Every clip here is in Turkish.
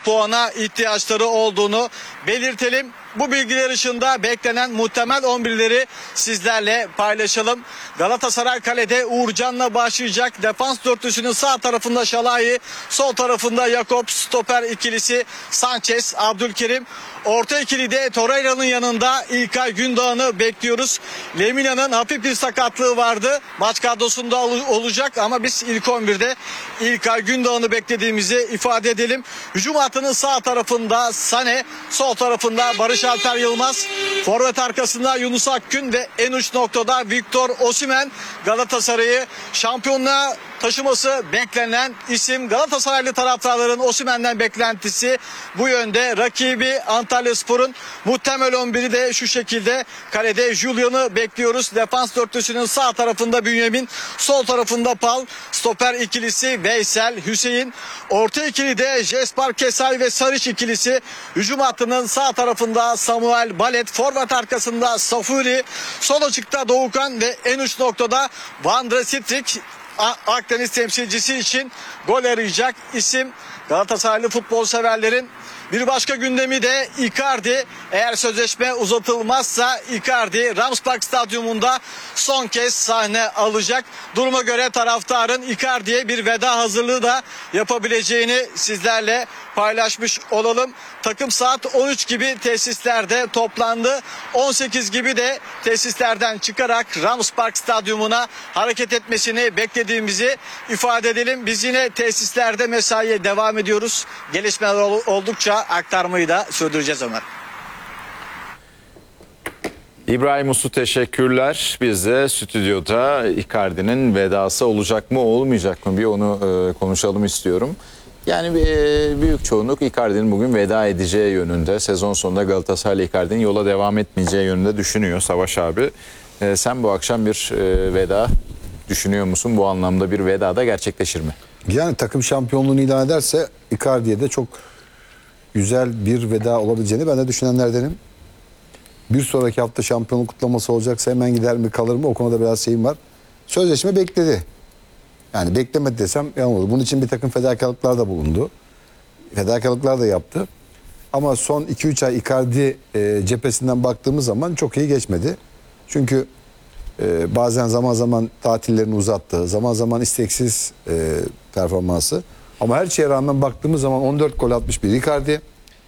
puana ihtiyaçları olduğunu belirtelim. Bu bilgiler ışığında beklenen muhtemel 11'leri sizlerle paylaşalım. Galatasaray kalede Uğurcan'la başlayacak. Defans dörtlüsünün sağ tarafında Şalai, sol tarafında Jakobs, stoper ikilisi Sanchez, Abdülkerim. Orta ikili de Torreira'nın yanında İlkay Gündoğan'ı bekliyoruz. Lemina'nın hafif bir sakatlığı vardı. Maç kadrosunda olacak ama biz ilk 11'de İlkay Gündoğan'ı beklediğimizi ifade edelim. Hücum hattının sağ tarafında Sane, sol tarafında Barış Alper Yılmaz, forvet arkasında Yunus Akgün ve en uç noktada Victor Osimhen. Galatasaray'ı şampiyonluğa taşıması beklenen isim. Galatasaraylı taraftarların Osimhen'den beklentisi bu yönde. Rakibi Antalyaspor'un muhtemel 11'i de şu şekilde. Kalede Julian'ı bekliyoruz. Defans dörtlüsünün sağ tarafında Bünyamin, sol tarafında Pal, stoper ikilisi Veysel, Hüseyin. Orta ikili de Jesper Kesay ve Saric ikilisi. Hücum hattının sağ tarafında Samuel Balet, forvet arkasında Safuri, sol açıkta Doğukan ve en uç noktada Van der Strik. Akdeniz temsilcisi için gol arayacak isim. Galatasaraylı futbol severlerin bir başka gündemi de Icardi. Eğer sözleşme uzatılmazsa Icardi Ramspark Stadyumunda son kez sahne alacak. Duruma göre taraftarın Icardi'ye bir veda hazırlığı da yapabileceğini sizlerle paylaşmış olalım. Takım saat 13 gibi tesislerde toplandı. 18 gibi de tesislerden çıkarak Ramspark Stadyumuna hareket etmesini beklediğimizi ifade edelim. Biz yine tesislerde mesaiye devam ediyoruz. Gelişmeler oldukça aktarmayı da sürdüreceğiz Ömer. İbrahim Uslu teşekkürler. Biz de stüdyoda Icardi'nin vedası olacak mı olmayacak mı bir onu konuşalım istiyorum. Yani büyük çoğunluk Icardi'nin bugün veda edeceği yönünde. Sezon sonunda Galatasaray'la Icardi'nin yola devam etmeyeceği yönünde düşünüyor Savaş abi. Sen bu akşam bir veda düşünüyor musun? Bu anlamda bir veda da gerçekleşir mi? Yani takım şampiyonluğunu ilan ederse Icardi'ye de çok güzel bir veda olabileceğini ben de düşünenlerdenim. Bir sonraki hafta şampiyonluk kutlaması olacaksa hemen gider mi kalır mı o konuda biraz şeyim var. Sözleşme bekledi. Yani beklemedi desem yalan olur. Bunun için bir takım fedakarlıklar da bulundu. Fedakarlıklar da yaptı. Ama son 2-3 ay Icardi cephesinden baktığımız zaman çok iyi geçmedi. Çünkü bazen zaman zaman tatillerini uzattı. Zaman zaman isteksiz performansı. Ama her şeye rağmen baktığımız zaman 14 gol atmış bir Icardi.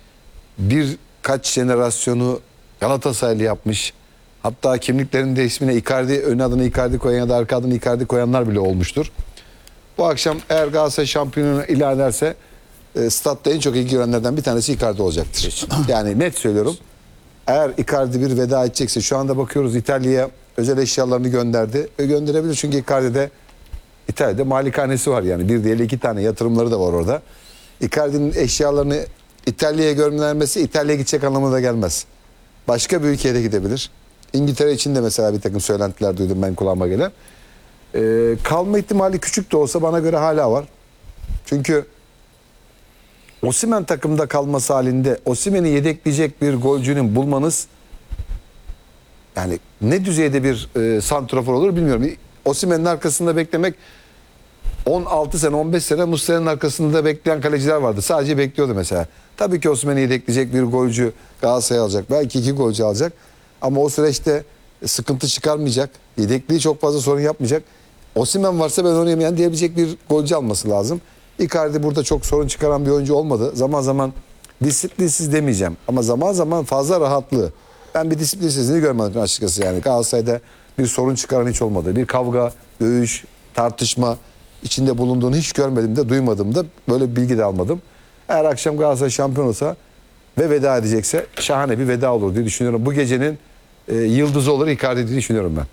Birkaç jenerasyonu Galatasaraylı yapmış. Hatta kimliklerinde ismine Icardi, ön adını Icardi koyan ya da arka adını Icardi koyanlar bile olmuştur. Bu akşam eğer Galatasaray şampiyonluğunu ilan ederse statta en çok ilgi görenlerden bir tanesi Icardi olacaktır. Yani net söylüyorum. Eğer Icardi bir veda edecekse şu anda bakıyoruz İtalya'ya özel eşyalarını gönderdi. Gönderebilir çünkü Icardi'de İtalya'da malikanesi var yani. Bir değil 2 tane yatırımları da var orada. Icardi'nin eşyalarını İtalya'ya göndermesi İtalya'ya gidecek anlamına da gelmez. Başka bir ülkeye de gidebilir. İngiltere için de mesela bir takım söylentiler duydum ben kulağıma gelen. Kalma ihtimali küçük de olsa bana göre hala var. Çünkü Osimhen takımda kalması halinde Osimhen'i yedekleyecek bir golcünün bulmanız yani ne düzeyde bir santrafor olur bilmiyorum. Osimhen'in arkasında beklemek 16 sene 15 sene Muslera'nın arkasında bekleyen kaleciler vardı. Sadece bekliyordu mesela. Tabii ki Osimhen'i yedekleyecek bir golcü Galatasaray alacak. Belki 2 golcü alacak. Ama o süreçte sıkıntı çıkarmayacak. Yedekliği çok fazla sorun yapmayacak. Osimhen varsa ben oynayamayan diyebilecek bir golcü alması lazım. Icardi burada çok sorun çıkaran bir oyuncu olmadı. Zaman zaman disiplinsiz demeyeceğim. Ama zaman zaman fazla rahatlığı. Ben bir disiplinsizliğini görmedim açıkçası yani. Galatasaray'da bir sorun çıkaran hiç olmadı. Bir kavga, dövüş, tartışma içinde bulunduğunu hiç görmedim de duymadım da böyle bir bilgi de almadım. Eğer akşam Galatasaray şampiyon olsa ve veda edecekse şahane bir veda olur diye düşünüyorum. Bu gecenin yıldızı olur Icardi diye düşünüyorum ben.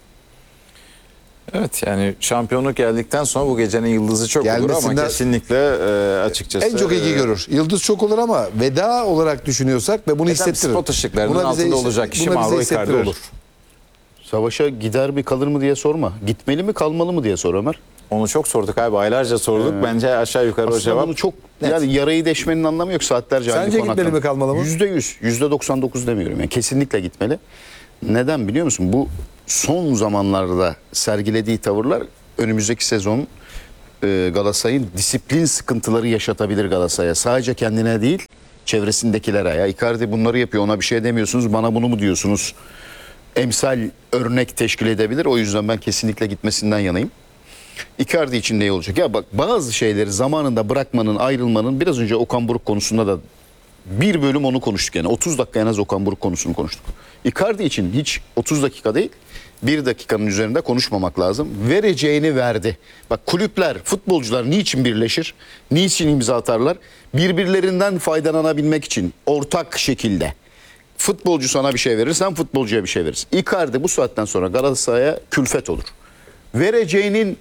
Evet yani şampiyonluk geldikten sonra bu gecenin yıldızı çok olur ama kesinlikle açıkçası. En çok ilgi görür. Yıldız çok olur ama veda olarak düşünüyorsak ve bunu hissettirir. Spot ışıklarının altında olacak kişi Mauro Icardi olur. Savaşa gider mi kalır mı diye sorma. Gitmeli mi kalmalı mı diye sor Ömer. Onu çok sorduk abi aylarca sorduk. Bence aşağı yukarı o cevap. Bunu çok yani yarayı deşmenin anlamı yok saatlerce. Sence gitmeli mi kalmalı mı? %100, %99 demiyorum. Yani kesinlikle gitmeli. Neden biliyor musun? Bu son zamanlarda sergilediği tavırlar önümüzdeki sezon Galatasaray'ın disiplin sıkıntıları yaşatabilir Galatasaray'a. Sadece kendine değil, çevresindekilere. Ya Icardi bunları yapıyor, ona bir şey demiyorsunuz, bana bunu mu diyorsunuz? Emsal örnek teşkil edebilir. O yüzden ben kesinlikle gitmesinden yanayım. Icardi için ne olacak? Ya bak, bazı şeyleri zamanında bırakmanın, ayrılmanın, biraz önce Okan Buruk konusunda da bir bölüm onu konuştuk yani. 30 dakika en az Okan Buruk konusunu konuştuk. Icardi için hiç 30 dakika değil, 1 dakikanın üzerinde konuşmamak lazım. Vereceğini verdi. Bak, kulüpler, futbolcular niçin birleşir? Niçin imza atarlar? Birbirlerinden faydalanabilmek için ortak şekilde. Futbolcu sana bir şey verir, sen futbolcuya bir şey verirsin. Icardi bu saatten sonra Galatasaray'a külfet olur. Vereceğinin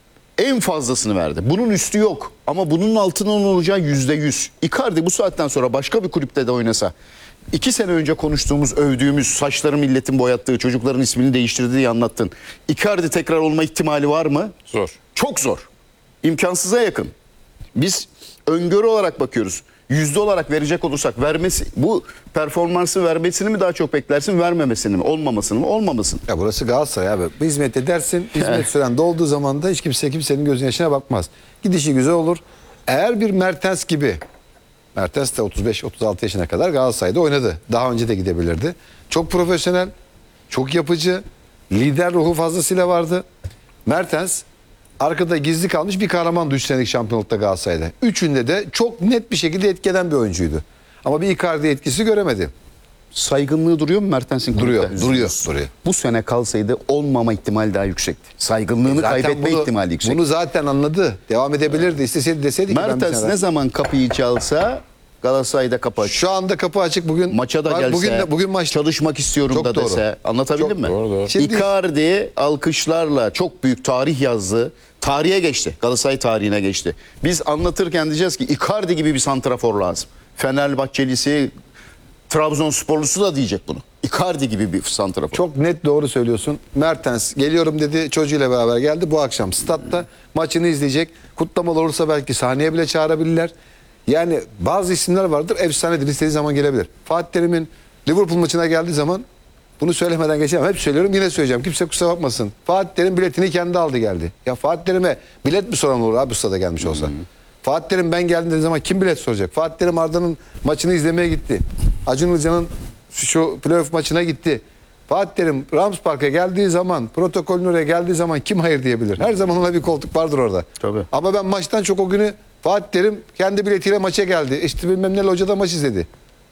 en fazlasını verdi. Bunun üstü yok. Ama bunun altının olacağı %100. Icardi bu saatten sonra başka bir kulüpte de oynasa, 2 sene önce konuştuğumuz, övdüğümüz, saçları milletin boyattığı, çocukların ismini değiştirdiği anlattın. Icardi tekrar olma ihtimali var mı? Zor. Çok zor. İmkansıza yakın. Biz öngörü olarak bakıyoruz. Yüzde olarak verecek olursak, vermesi, bu performansı vermesini mi daha çok beklersin, vermemesini mi, olmamasını mı, olmamasını? Ya burası Galatasaray abi. Hizmet edersin. Hizmet süren dolduğu zaman da hiç kimse kimsenin gözünün yaşına bakmaz. Gidişi güzel olur. Eğer bir Mertens gibi, Mertens de 35-36 yaşına kadar Galatasaray'da oynadı. Daha önce de gidebilirdi. Çok profesyonel, çok yapıcı, lider ruhu fazlasıyla vardı. Mertens arkada gizli kalmış bir kahramandı 3 senelik şampiyonlukta Galatasaray'da. Üçünde de çok net bir şekilde etki eden bir oyuncuydu. Ama bir Icardi etkisi göremedi. Saygınlığı duruyor mu Mertens'in? Duruyor. kulüpte? Bu sene kalsaydı olmama ihtimali daha yüksekti. Saygınlığını kaybetme ihtimali yüksek. Bunu zaten anladı. Devam edebilirdi. İsteseydi deseydi ki ben bir Mertens sene ne zaman kapıyı çalsa Galatasaray'da kapı açık. şu anda kapı açık. Bugün Maça da gelse, bugün maç çalışmak istiyorum Çok da doğru. dese, anlatabildim Çok mi? doğru. Şimdi- Icardi alkışlarla çok büyük tarih yazdı. Tarihe geçti. Galatasaray tarihine geçti. Biz anlatırken diyeceğiz ki Icardi gibi bir santrafor lazım. Fenerbahçelisi, Trabzonsporlusu da diyecek bunu. Icardi gibi bir santrafor. Çok net doğru söylüyorsun. Mertens geliyorum dedi. Çocuğuyla beraber geldi. Bu akşam statta maçını izleyecek. Kutlamalar olursa belki sahneye bile çağırabilirler. Yani bazı isimler vardır. Efsanedir. İstediği zaman gelebilir. Fatih Terim'in Liverpool maçına geldiği zaman bunu söylemeden geçemem. Hep söylüyorum, yine söyleyeceğim. Kimse kusura bakmasın. Fatih Terim biletini kendi aldı geldi. Ya Fatih Terim'e bilet mi soran olur abi bu stada gelmiş olsa? Fatih Terim ben geldim dediği zaman kim bilet soracak? Fatih Terim Arda'nın maçını izlemeye gitti. Acun Ilıcalı'nın şu playoff maçına gitti. Fatih Terim Rams Park'a geldiği zaman, protokolün oraya geldiği zaman kim hayır diyebilir? Her zaman ona bir koltuk vardır orada. Tabii. Ama ben maçtan çok o günü Fatih Terim kendi biletiyle maça geldi. İşte bilmem ne hocada maç izledi.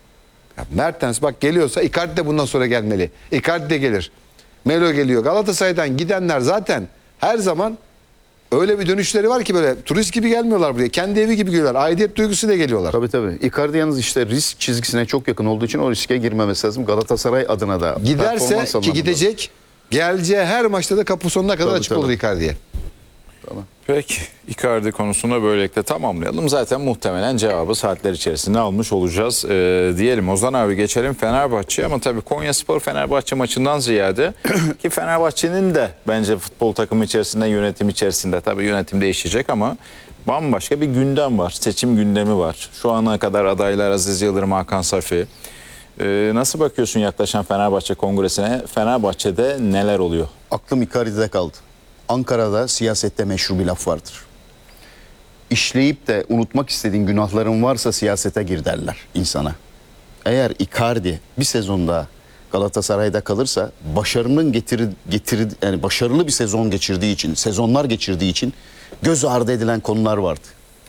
Ya Mertens bak geliyorsa Icardi de bundan sonra gelmeli. Icardi de gelir. Melo geliyor. Galatasaray'dan gidenler zaten her zaman öyle bir dönüşleri var ki böyle turist gibi gelmiyorlar buraya. Kendi evi gibi geliyorlar. Aidiyet duygusuyla geliyorlar. Tabii tabii. Icardi yalnız işte risk çizgisine çok yakın olduğu için o riske girmemesi lazım. Galatasaray adına da. Giderse performans ki anlamında. gidecek. Geleceği her maçta da kapı sonuna kadar Tabii, açık tabii. olur Icardi'ye. Peki, Icardi konusunu böylelikle tamamlayalım. Zaten muhtemelen cevabı saatler içerisinde almış olacağız diyelim. Ozan abi geçelim Fenerbahçe'ye ama tabii Konyaspor Fenerbahçe maçından ziyade ki Fenerbahçe'nin de bence futbol takımı içerisinde, yönetim içerisinde, tabii yönetim değişecek ama bambaşka bir gündem var. Seçim gündemi var. Şu ana kadar adaylar Aziz Yıldırım, Hakan Safi. Nasıl bakıyorsun yaklaşan Fenerbahçe Kongresi'ne? Fenerbahçe'de neler oluyor? Aklım Icardi'de kaldı. Ankara'da siyasette meşhur bir laf vardır. İşleyip de unutmak istediğin günahların varsa siyasete gir derler insana. Eğer Icardi bir sezonda Galatasaray'da kalırsa başarının yani başarılı bir sezon geçirdiği için, sezonlar geçirdiği için göz ardı edilen konular vardı.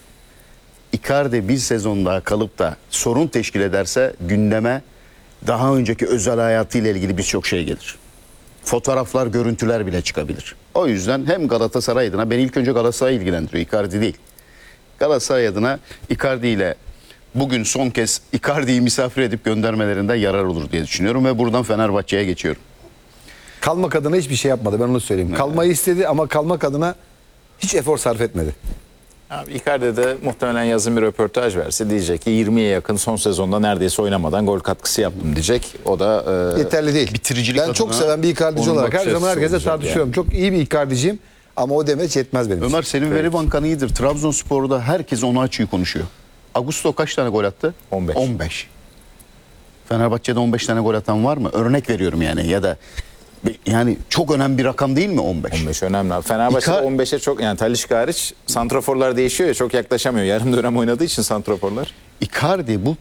Icardi bir sezon daha kalıp da sorun teşkil ederse gündeme daha önceki özel hayatıyla ilgili birçok şey gelir. Fotoğraflar, görüntüler bile çıkabilir. O yüzden hem Galatasaray adına, beni ilk önce Galatasaray ilgilendiriyor, Icardi değil. Galatasaray adına Icardi ile bugün son kez Icardi'yi misafir edip göndermelerinde yarar olur diye düşünüyorum ve buradan Fenerbahçe'ye geçiyorum. Kalmak adına hiçbir şey yapmadı, ben onu söyleyeyim. Kalmayı istedi ama kalmak adına hiç efor sarf etmedi. Abi Icardi de muhtemelen yazın bir röportaj verse diyecek ki 20'ye yakın son sezonda neredeyse oynamadan gol katkısı yaptım diyecek. O da Yeterli değil. bitiricilik ben çok adına seven bir Icardici onun olarak her bakış zaman açısı herkese olacak tartışıyorum. Çok iyi bir Icardi'ciyim ama o demeç yetmez benim için. Ömer, senin veri bankanı iyidir. Trabzonspor'da herkes onu açıyı konuşuyor. Augusto kaç tane gol attı? 15. 15. Fenerbahçe'de 15 tane gol atan var mı? Örnek veriyorum yani, ya da Yani çok önemli bir rakam değil mi 15? 15 önemli abi. Fenerbahçe'de İkar- 15'e çok, yani Talisca hariç santraforlar değişiyor ya, çok yaklaşamıyor. Yarım dönem oynadığı için santraforlar. Icardi bu